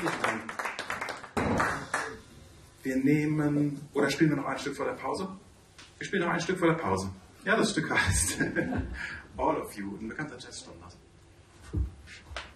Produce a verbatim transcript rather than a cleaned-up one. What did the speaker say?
Herzlichen Dank. Wir nehmen, oder spielen wir noch ein Stück vor der Pause? Wir spielen noch ein Stück vor der Pause. Ja, das Stück heißt All of You, ein bekannter Jazzstandard.